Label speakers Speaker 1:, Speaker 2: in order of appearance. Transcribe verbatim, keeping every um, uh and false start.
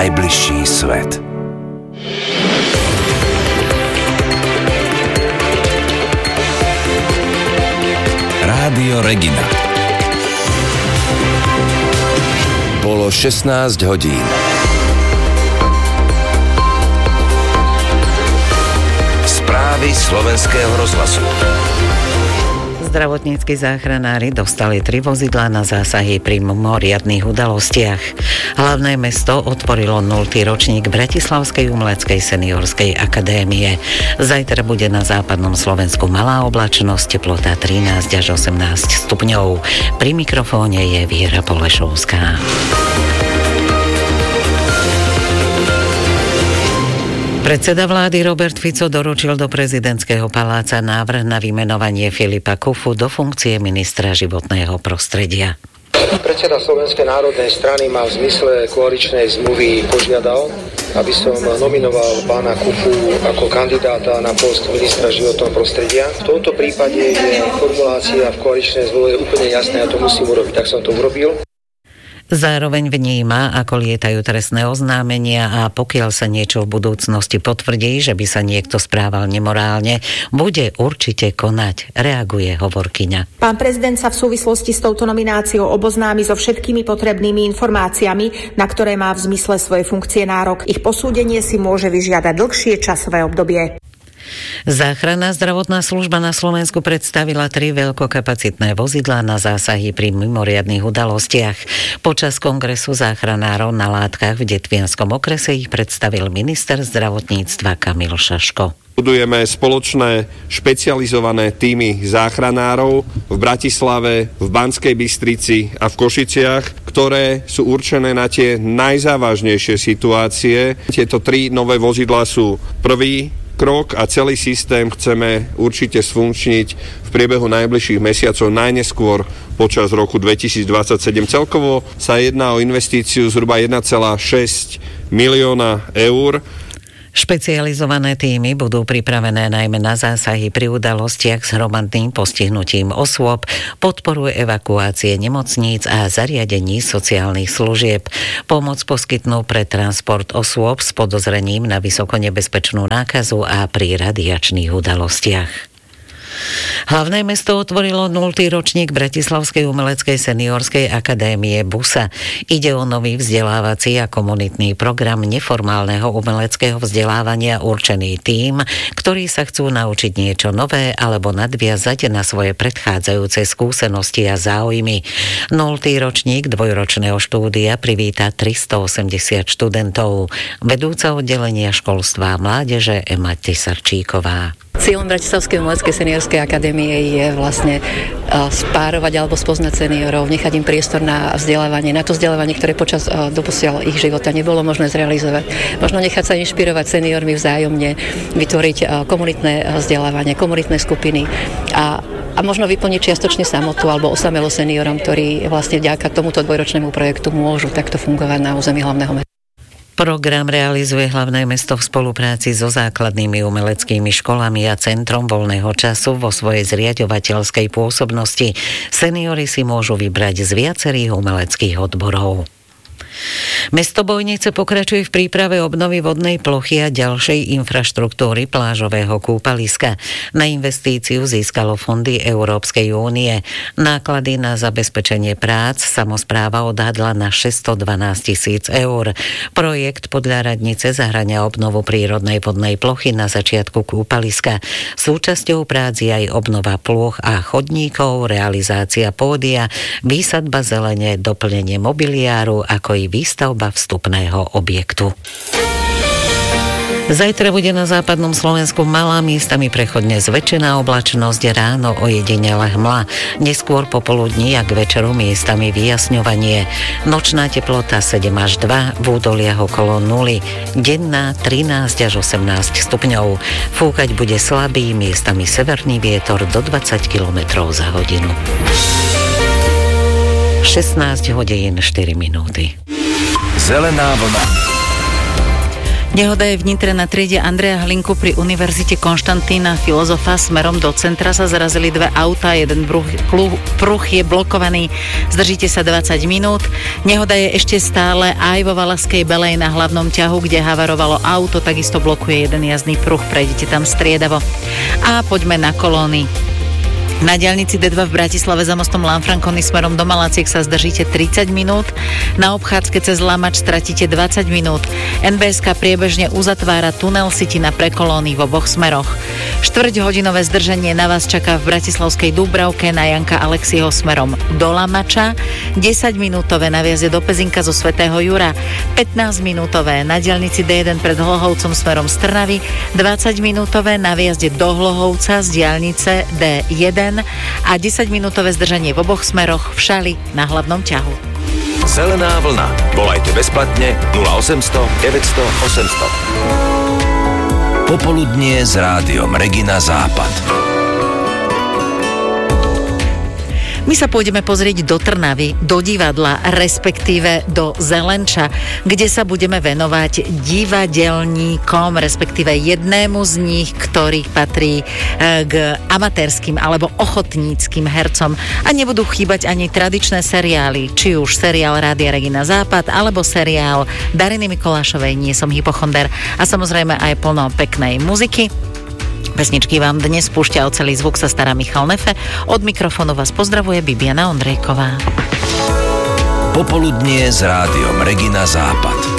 Speaker 1: najbližší svet. Rádio Regina. Bolo šestnásť hodín. Správy slovenského rozhlasu.
Speaker 2: Zdravotnícki záchranári dostali tri vozidlá na zásahy pri mimoriadnych udalostiach. Hlavné mesto otvorilo nultý ročník Bratislavskej umeleckej seniorskej akadémie. Zajtra bude na západnom Slovensku malá oblačnosť, teplota trinásť až osemnásť stupňov. Pri mikrofóne je Viera Polešovská. Predseda vlády Robert Fico doručil do prezidentského paláca návrh na vymenovanie Filipa Kufu do funkcie ministra životného prostredia.
Speaker 3: Predseda Slovenskej národnej strany ma v zmysle koaličnej zmluvy požiadal, aby som nominoval pána Kufu ako kandidáta na post ministra životného prostredia. V tomto prípade je formulácia v koaličnej zmluve úplne jasná, ja to musím urobiť, tak som to urobil.
Speaker 2: Zároveň vníma, ako lietajú trestné oznámenia a pokiaľ sa niečo v budúcnosti potvrdí, že by sa niekto správal nemorálne, bude určite konať, reaguje hovorkyňa.
Speaker 4: Pán prezident sa v súvislosti s touto nomináciou oboznámi so všetkými potrebnými informáciami, na ktoré má v zmysle svojej funkcie nárok. Ich posúdenie si môže vyžiadať dlhšie časové obdobie.
Speaker 2: Záchranná zdravotná služba na Slovensku predstavila tri veľkokapacitné vozidlá na zásahy pri mimoriadnych udalostiach. Počas kongresu záchranárov na Látkach v Detvianskom okrese ich predstavil minister zdravotníctva Kamil Šaško.
Speaker 5: Budujeme spoločné špecializované tímy záchranárov v Bratislave, v Banskej Bystrici a v Košiciach, ktoré sú určené na tie najzávažnejšie situácie. Tieto tri nové vozidlá sú prvý krok a celý systém chceme určite sfunkčniť v priebehu najbližších mesiacov, najneskôr počas roku dvetisícdvadsaťsedem. Celkovo sa jedná o investíciu zhruba jeden celá šesť milióna eur.
Speaker 2: Špecializované tímy budú pripravené najmä na zásahy pri udalostiach s hromadným postihnutím osôb, podporu evakuácie nemocníc a zariadení sociálnych služieb. Pomoc poskytnú pre transport osôb s podozrením na vysokonebezpečnú nákazu a pri radiačných udalostiach. Hlavné mesto otvorilo nultý ročník Bratislavskej umeleckej seniorskej akadémie BUSA. Ide o nový vzdelávací a komunitný program neformálneho umeleckého vzdelávania určený tým, ktorí sa chcú naučiť niečo nové alebo nadviazať na svoje predchádzajúce skúsenosti a záujmy. Nultý ročník dvojročného štúdia privíta tristoosemdesiat študentov. Vedúca oddelenia školstva a mládeže Ema Tesarčíková.
Speaker 6: Cieľom Bratislavskej umeleckej seniorskej akadémie je vlastne spárovať alebo spoznať seniorov, nechať im priestor na vzdelávanie, na to vzdelávanie, ktoré počas doposiaľ ich života nebolo možné zrealizovať. Možno nechať sa inšpirovať seniormi vzájomne, vytvoriť komunitné vzdelávanie, komunitné skupiny a a možno vyplniť čiastočne samotu alebo osamelo seniorom, ktorí vlastne vďaka tomuto dvojročnému projektu môžu takto fungovať na území hlavného mesta.
Speaker 2: Program realizuje hlavné mesto v spolupráci so základnými umeleckými školami a Centrom voľného času vo svojej zriaďovateľskej pôsobnosti. Seniori si môžu vybrať z viacerých umeleckých odborov. Mesto Bojnice pokračuje v príprave obnovy vodnej plochy a ďalšej infraštruktúry plážového kúpaliska. Na investíciu získalo fondy Európskej únie. Náklady na zabezpečenie prác samospráva odhadla na šesťstodvanásť tisíc eur. Projekt podľa radnice zahŕňa obnovu prírodnej vodnej plochy na začiatku kúpaliska. Súčasťou prác je aj obnova plôch a chodníkov, realizácia pódia, výsadba zelene, doplnenie mobiliáru, ako i výstavba vstupného objektu. Zajtra bude na západnom Slovensku malá, miestami prechodne zväčšená oblačnosť, ráno ojedinele hmla. Neskôr popoludní a k večeru miestami vyjasňovanie. Nočná teplota sedem až dva, v údoliach okolo nuly. Denná trinásť až osemnásť stupňov. Fúkať bude slabý, miestami severný vietor do dvadsať kilometrov za hodinu. šestnásť hodín štyri minúty.
Speaker 1: Zelená vlna.
Speaker 2: Nehoda je v Nitre na triede Andreja Hlinku pri Univerzite Konštantína Filozofa. Smerom do centra sa zarazili dve autá, jeden pruh, pruh je blokovaný. Zdržíte sa dvadsať minút. Nehoda je ešte stále aj vo Valašskej Belej na hlavnom ťahu, kde havarovalo auto, takisto blokuje jeden jazdný pruh, prejdete tam striedavo. A poďme na kolóny. Na diaľnici dé dva v Bratislave za mostom Lanfranconi smerom do Malaciek sa zdržíte tridsať minút. Na obchádzke cez Lamač stratíte dvadsať minút. en bé es ká priebežne uzatvára tunel Sitina pre kolóny v oboch smeroch. Štvrťhodinové zdržanie na vás čaká v bratislavskej Dúbravke na Janka Alexieho smerom do Lamača. desaťminútové na viazde do Pezinka zo Svätého Jura. pätnásťminútové na diaľnici dé jeden pred Hlohovcom smerom z Trnavy. dvadsaťminútové na viazde do Hlohovca z diaľnice dé jeden a desaťminútové zdržanie v oboch smeroch v Šali na hlavnom ťahu.
Speaker 1: Zelená vlna. Volajte bezplatne nula osemsto deväťsto osemsto. Popoludnie s rádiom Regina Západ.
Speaker 2: My sa pôjdeme pozrieť do Trnavy, do divadla, respektíve do Zelenča, kde sa budeme venovať divadelníkom, respektíve jednému z nich, ktorý patrí k amatérským alebo ochotníckým hercom. A nebudú chýbať ani tradičné seriály, či už seriál Rádia Regina Západ, alebo seriál Dariny Mikolášovej Nie som hypochonder. A samozrejme aj plno peknej muziky. Pesničky vám dnes púšťa, o celý zvuk sa stará Michal Nefe. Od mikrofónu vás pozdravuje Bibiana Ondrejková.
Speaker 1: Popoludnie s rádiom Regina Západ.